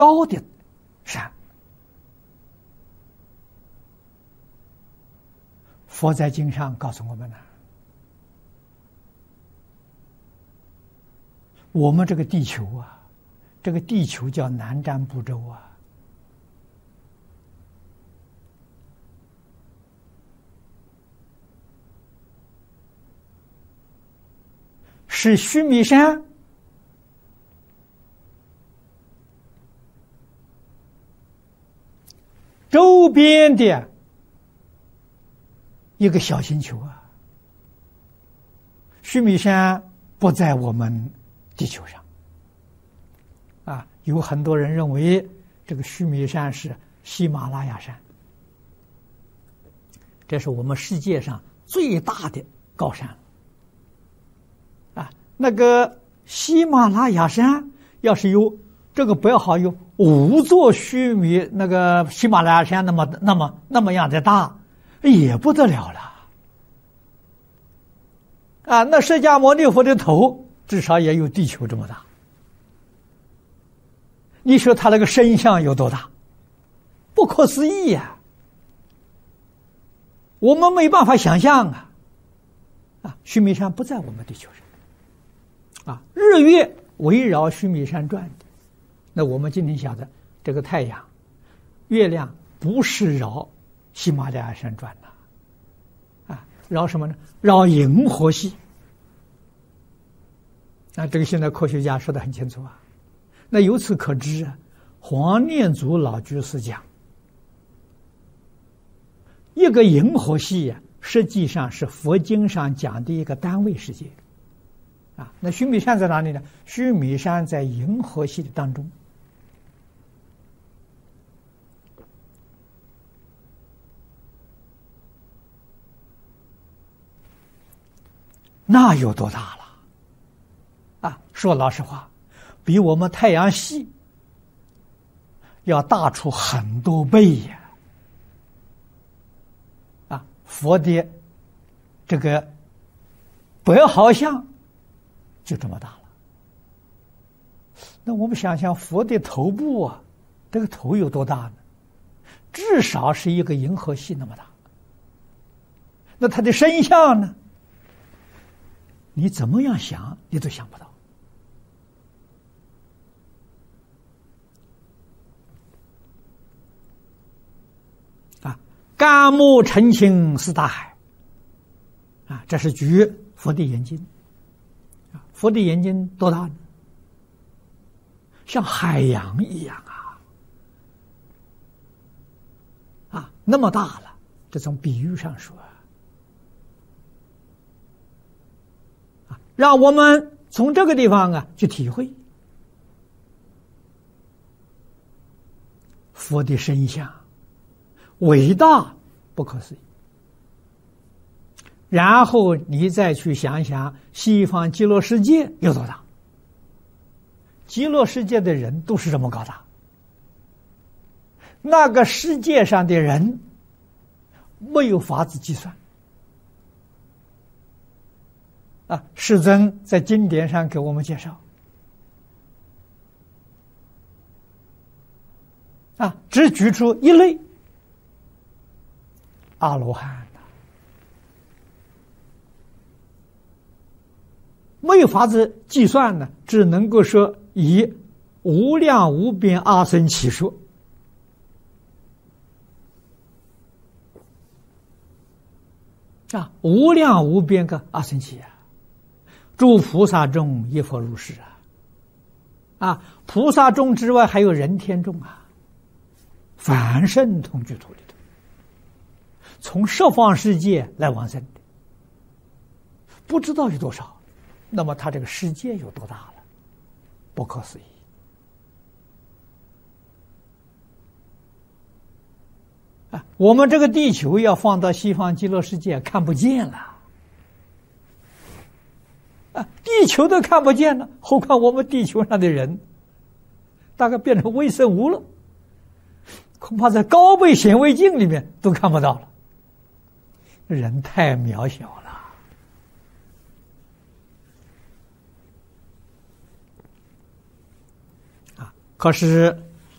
高的山。佛在经上告诉我们了，我们这个地球啊，这个地球叫南瞻部洲啊，是须弥山周边的一个小星球啊。须弥山不在我们地球上啊，有很多人认为这个须弥山是喜马拉雅山，这是我们世界上最大的高山啊。那个喜马拉雅山要是有这个不要好有5座那个喜马拉雅山那么样的大，也不得了了啊！那释迦牟尼佛的头至少也有地球这么大，你说他那个身相有多大？不可思议呀！我们没办法想象啊！啊，须弥山不在我们地球上啊，日月围绕须弥山转的。那我们今天晓得，这个太阳、月亮不是绕喜马拉雅山转的，啊，绕什么呢？绕银河系。啊，这个现在科学家说得很清楚啊。那由此可知啊，黄念祖老居士讲，一个银河系啊，实际上是佛经上讲的一个单位世界。啊，那须弥山在哪里呢？须弥山在银河系的当中。那有多大了？啊，说老实话，比我们太阳系要大出很多倍呀！啊，佛的这个1毫相就这么大了。那我们想想佛的头部啊，这个头有多大呢？至少是一个银河系那么大。那他的身相呢？你怎么样想，你都想不到。啊，甘木澄清是大海。啊，这是举佛的眼睛。啊，佛的眼睛多大呢？像海洋一样啊！啊，那么大了，这从比喻上说。让我们从这个地方啊去体会佛的身相伟大不可思议。然后你再去想想西方极乐世界有多大，极乐世界的人都是这么高大，那个世界上的人没有法子计算。啊，世尊在经典上给我们介绍，啊，只举出一类阿罗汉，没有法子计算呢，只能够说以无量无边阿僧祇说。啊，无量无边个阿僧祇啊！诸菩萨中一佛如是啊！啊，菩萨中之外还有人天中啊，凡圣同居土里头，从十方世界来往生的，不知道有多少。那么他这个世界有多大了？不可思议啊！我们这个地球要放到西方极乐世界看不见了。啊，地球都看不见了，何况我们地球上的人，大概变成微生物了，恐怕在高倍显微镜里面都看不到了。人太渺小了啊！可是